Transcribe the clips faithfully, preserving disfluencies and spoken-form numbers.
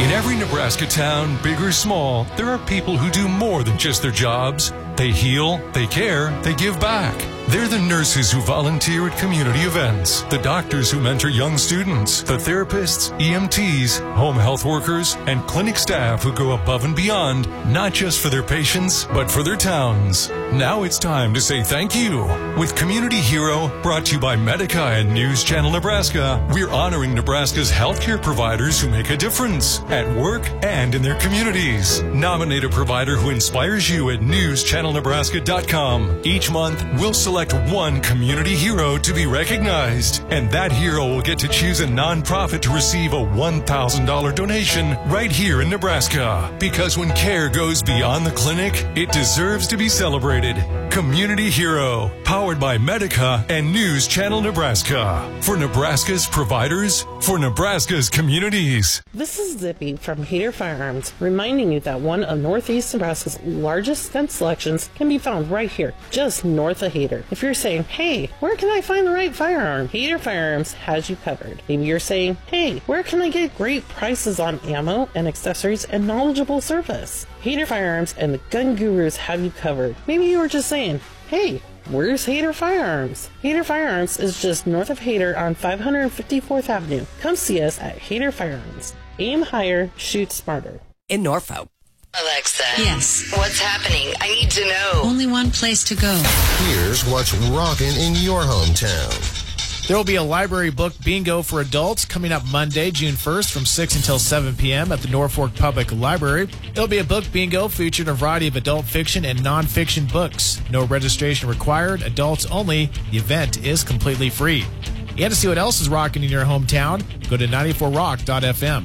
In every Nebraska town, big or small, there are people who do more than just their jobs. They heal, they care, they give back. They're the nurses who volunteer at community events, the doctors who mentor young students, the therapists, E M Ts, home health workers, and clinic staff who go above and beyond, not just for their patients, but for their towns. Now it's time to say thank you. With Community Hero, brought to you by Medica and News Channel Nebraska, we're honoring Nebraska's healthcare providers who make a difference at work and in their communities. Nominate a provider who inspires you at news channel nebraska dot com. Each month, we'll select one community hero to be recognized, and that hero will get to choose a nonprofit to receive a one thousand dollars donation right here in Nebraska. Because when care goes beyond the clinic, it deserves to be celebrated. Community Hero, powered by Medica and News Channel Nebraska. For Nebraska's providers, for Nebraska's communities. This is Zippy from Hader Firearms, reminding you that one of Northeast Nebraska's largest gun selections can be found right here, just north of Hader. If you're saying, hey, where can I find the right firearm? Hader Firearms has you covered. Maybe you're saying, hey, where can I get great prices on ammo and accessories and knowledgeable service? Hader Firearms and the Gun Gurus have you covered. Maybe you were just saying, hey, where's Hader Firearms? Hader Firearms is just north of Hader on five hundred fifty-fourth Avenue. Come see us at Hader Firearms. Aim higher, shoot smarter. In Norfolk. Alexa. Yes. What's happening? I need to know. Only one place to go. Here's what's rocking in your hometown. There will be a library book bingo for adults coming up Monday, June first from six until seven p.m. at the Norfolk Public Library. There'll be a book bingo featuring a variety of adult fiction and nonfiction books. No registration required, adults only. The event is completely free. And to see what else is rocking in your hometown, go to ninety-four rock dot f m.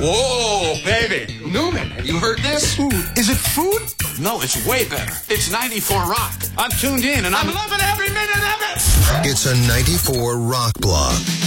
Whoa, baby. Newman, have you heard this? Ooh, is it food? No, it's way better. It's ninety-four Rock. I'm tuned in and I'm, I'm loving every minute of it. It's a ninety-four Rock block.